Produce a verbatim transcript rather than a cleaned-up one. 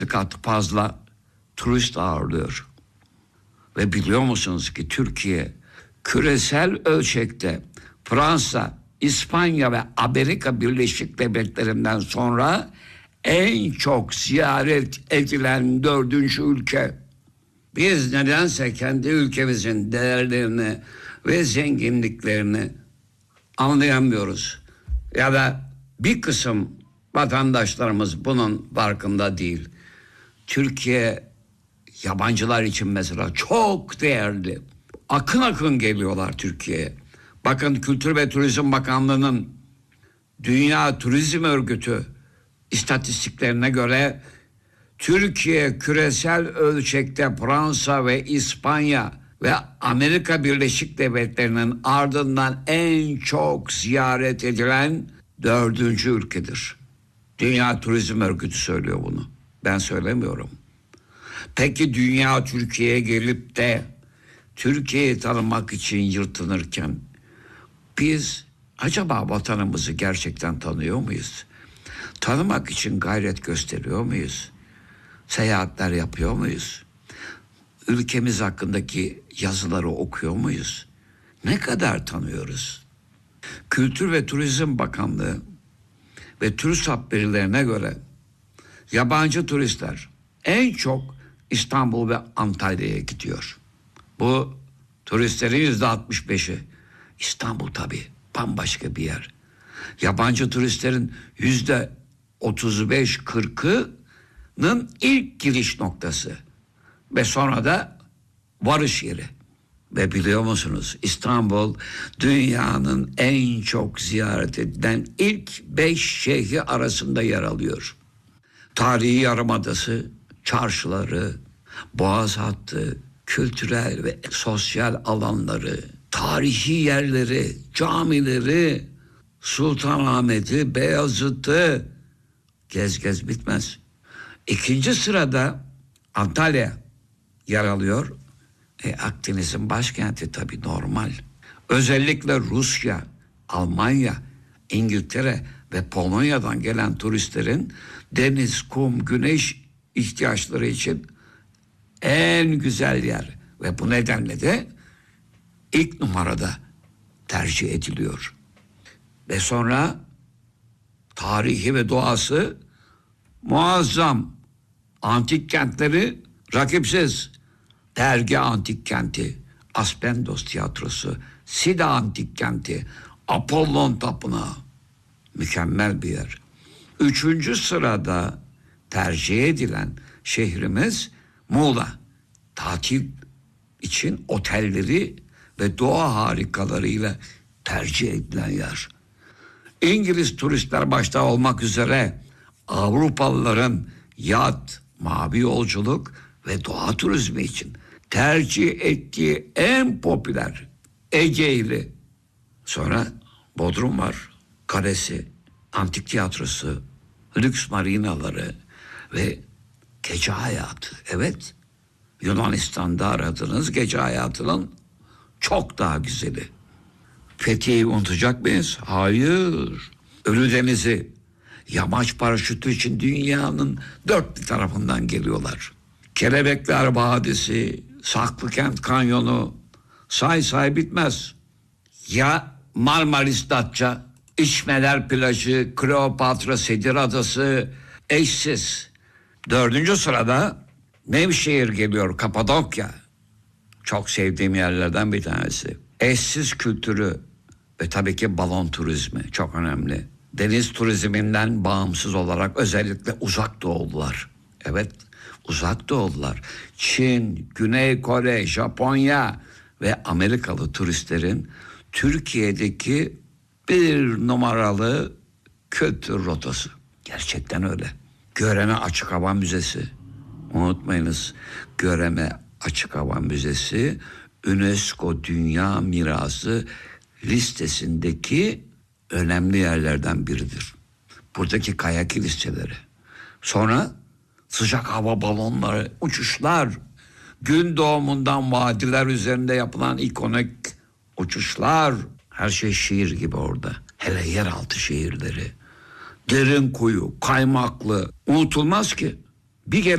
kat fazla turist ağırlıyor. Ve biliyor musunuz ki Türkiye küresel ölçekte Fransa, İspanya ve Amerika Birleşik Devletleri'nden sonra en çok ziyaret edilen dördüncü ülke. Biz nedense kendi ülkemizin değerlerini ve zenginliklerini anlayamıyoruz. Ya da bir kısım vatandaşlarımız bunun farkında değil. Türkiye yabancılar için mesela çok değerli. Akın akın geliyorlar Türkiye'ye. Bakın Kültür ve Turizm Bakanlığı'nın Dünya Turizm Örgütü istatistiklerine göre Türkiye küresel ölçekte Fransa ve İspanya ve Amerika Birleşik Devletleri'nin ardından en çok ziyaret edilen dördüncü ülkedir. Dünya Turizm Örgütü söylüyor bunu. Ben söylemiyorum. Peki dünya Türkiye'ye gelip de Türkiye'yi tanımak için yırtınırken biz acaba vatanımızı gerçekten tanıyor muyuz? Tanımak için gayret gösteriyor muyuz? Seyahatler yapıyor muyuz? Ülkemiz hakkındaki yazıları okuyor muyuz? Ne kadar tanıyoruz? Kültür ve Turizm Bakanlığı ve TÜRSAP verilerine göre yabancı turistler en çok İstanbul ve Antalya'ya gidiyor. Bu turistlerin yüzde altmış beşi. İstanbul tabii bambaşka bir yer. Yabancı turistlerin yüzde otuz beş kırkının ilk giriş noktası ve sonra da varış yeri. Ve biliyor musunuz İstanbul dünyanın en çok ziyaret edilen ilk beş şehri arasında yer alıyor. Tarihi Yarımadası, çarşıları, Boğaz hattı, kültürel ve sosyal alanları, tarihi yerleri, camileri, Sultanahmet'i, Beyazıt'ı gez gez bitmez. İkinci sırada Antalya yer alıyor. E, Akdeniz'in başkenti tabii normal. Özellikle Rusya, Almanya, İngiltere ve Polonya'dan gelen turistlerin deniz, kum, güneş ihtiyaçları için en güzel yer. Ve bu nedenle de ilk numarada tercih ediliyor. Ve sonra tarihi ve doğası muazzam. Antik kentleri rakipsiz. Dergi Antik Kenti, Aspendos Tiyatrosu, Sida Antik Kenti, Apollon Tapınağı. Mükemmel bir yer. Üçüncü sırada tercih edilen şehrimiz Muğla. Tatil için otelleri ve doğa harikalarıyla tercih edilen yer. İngiliz turistler başta olmak üzere Avrupalıların yat, mavi yolculuk ve doğa turizmi için tercih ettiği en popüler Ege'li. Sonra Bodrum var, kalesi, antik tiyatrosu, lüks marinaları ve gece hayatı. Evet, Yunanistan'da aradığınız gece hayatının çok daha güzeli. Fethiye'yi unutacak mıyız? Hayır. Ölüdeniz'i, yamaç paraşütü için dünyanın dört bir tarafından geliyorlar. Kelebekler Vadisi, Saklıkent Kanyonu, say say bitmez. Ya Marmaris Datça, İçmeler Plajı, Kleopatra Sedir Adası, eşsiz. Dördüncü sırada Nevşehir geliyor, Kapadokya. Çok sevdiğim yerlerden bir tanesi. Eşsiz kültürü ve tabii ki balon turizmi çok önemli. Deniz turizminden bağımsız olarak özellikle uzak doğulular. Evet, uzak doğulular. Çin, Güney Kore, Japonya ve Amerikalı turistlerin Türkiye'deki bir numaralı kültür rotası. Gerçekten öyle. Göreme Açık Hava Müzesi. Unutmayınız, Göreme Açık Hava Müzesi UNESCO Dünya Mirası listesindeki önemli yerlerden biridir. Buradaki kaya kiliseleri. Sonra sıcak hava balonları, uçuşlar, gün doğumundan vadiler üzerinde yapılan ikonik uçuşlar. Her şey şiir gibi orada. Hele yeraltı şehirleri. Derin kuyu, kaymaklı. Unutulmaz ki. Bir kere